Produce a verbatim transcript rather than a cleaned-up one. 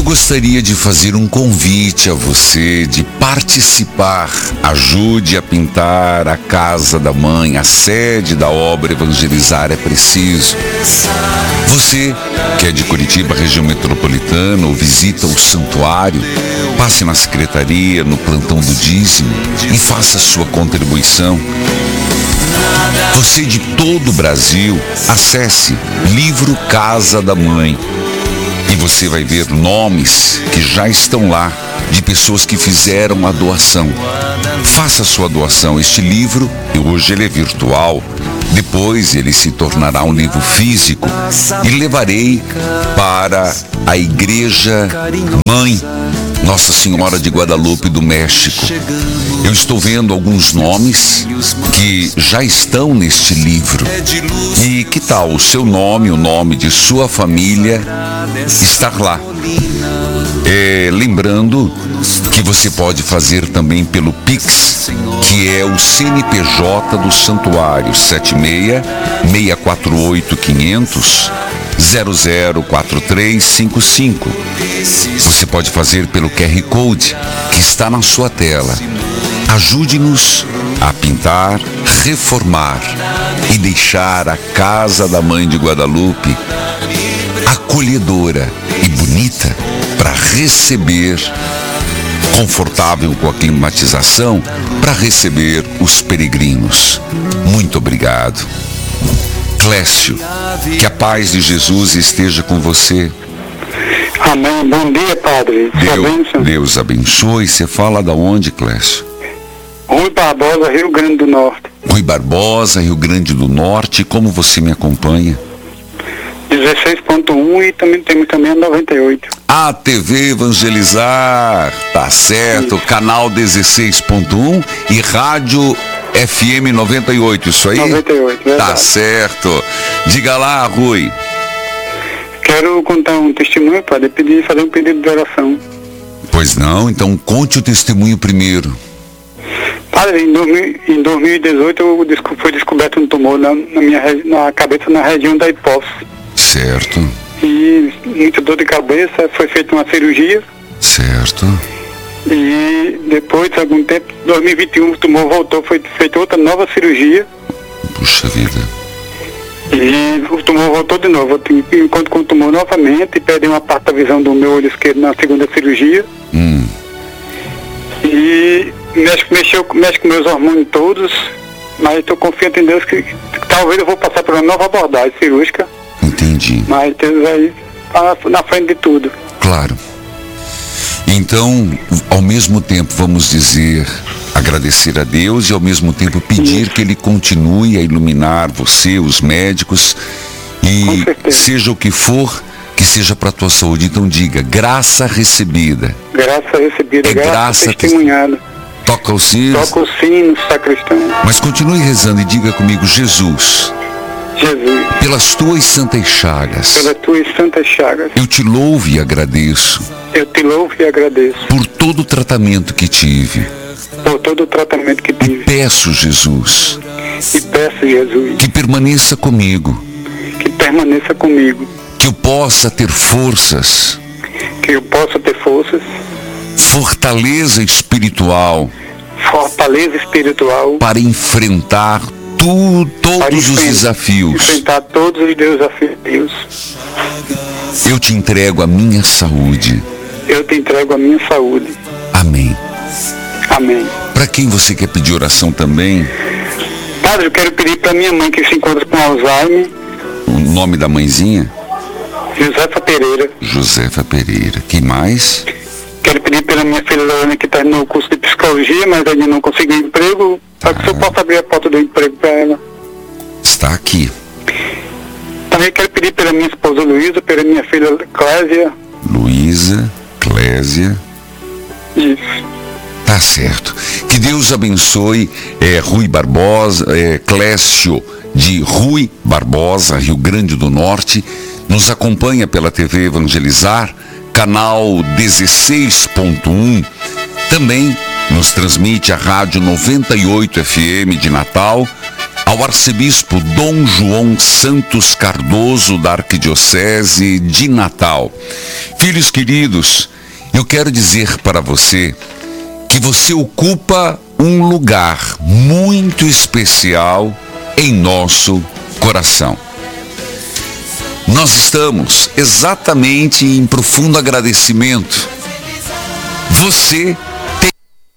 gostaria de fazer um convite a você de participar. Ajude a pintar a casa da mãe, a sede da obra Evangelizar é Preciso. Você que é de Curitiba, região metropolitana, ou visita o santuário, passe na secretaria, no plantão do dízimo e faça sua contribuição. Você de todo o Brasil, acesse Livro Casa da Mãe e você vai ver nomes que já estão lá de pessoas que fizeram a doação. Faça a sua doação. Este livro, hoje ele é virtual, depois ele se tornará um livro físico e levarei para a Igreja Mãe Nossa Senhora de Guadalupe do México. Eu estou vendo alguns nomes que já estão neste livro. E que tal o seu nome, o nome de sua família estar lá? É, lembrando que você pode fazer também pelo Pix, que é o C N P J do Santuário, sete seis, seis quatro oito, quinhentos, zero zero quatro três cinco cinco. Você pode fazer pelo Q R Code que está na sua tela. Ajude-nos a pintar, reformar e deixar a Casa da Mãe de Guadalupe acolhedora e bonita para receber, confortável com a climatização, para receber os peregrinos. Muito obrigado. Clécio, que a paz de Jesus esteja com você. Amém. Bom dia, padre. Deus, Deus abençoe. Você fala da onde, Clécio? Rui Barbosa, Rio Grande do Norte. Rui Barbosa, Rio Grande do Norte. Como você me acompanha? dezesseis ponto um e também temos também a noventa e oito. A T V Evangelizar, tá certo. Isso. Canal dezesseis ponto um e Rádio F M noventa e oito, isso aí? noventa e oito, verdade. Tá certo. Diga lá, Rui. Quero contar um testemunho, padre, pedir, fazer um pedido de oração. Pois não, então conte o testemunho primeiro. Padre, em, em dois mil e dezoito eu desco, foi descoberto um tumor na, na minha na cabeça, na região da hipófise. Certo. E muita dor de cabeça, foi feita uma cirurgia. Certo. E depois de algum tempo, em dois mil e vinte e um, o tumor voltou, foi feita outra nova cirurgia. Puxa vida. E o tumor voltou de novo. Eu encontro com o tumor novamente e perdi uma parte da visão do meu olho esquerdo na segunda cirurgia. Hum. E mexe, mexeu, mexe com meus hormônios todos, mas estou confiante em Deus que, que talvez eu vou passar por uma nova abordagem cirúrgica. Entendi. Mas Deus aí tá na frente de tudo. Claro. Então, ao mesmo tempo, vamos dizer, agradecer a Deus e ao mesmo tempo pedir Isso. que Ele continue a iluminar você, os médicos, e seja o que for, que seja para a tua saúde. Então diga, graça recebida. Graça recebida, é graça, graça testemunhada. Te... Toca o sino. Toca o sino, sacristão. Mas continue rezando e diga comigo, Jesus. Jesus. Pelas tuas santas chagas. Pelas tuas santas chagas. Eu te louvo e agradeço. Eu te louvo e agradeço. Por todo o tratamento que tive. Por todo o tratamento que tive. E peço, Jesus. E peço, Jesus. Que permaneça comigo. Que permaneça comigo. Que eu possa ter forças. Que eu possa ter forças. Fortaleza espiritual. Fortaleza espiritual. Para enfrentar tu, todos para os desafios. Enfrentar todos os desafios. Eu te entrego a minha saúde. Eu te entrego a minha saúde. Amém. Amém. Para quem você quer pedir oração também? Padre, eu quero pedir para minha mãe que se encontra com Alzheimer. O nome da mãezinha? Josefa Pereira. Josefa Pereira. Quem mais? Quero pedir pela minha filha Lorena, que está no curso de psicologia, mas ainda não conseguiu emprego, para que eu possa abrir a porta do emprego para ela. Está aqui. Também quero pedir pela minha esposa Luísa, pela minha filha Clésia. Luísa, Clésia. Isso. Tá certo. Que Deus abençoe é, Rui Barbosa, é, Clécio de Rui Barbosa, Rio Grande do Norte. Nos acompanha pela T V Evangelizar, canal dezesseis ponto um. Também nos transmite a Rádio noventa e oito F M de Natal, ao arcebispo Dom João Santos Cardoso, da Arquidiocese de Natal. Filhos queridos, eu quero dizer para você que você ocupa um lugar muito especial em nosso coração. Nós estamos exatamente em profundo agradecimento. Você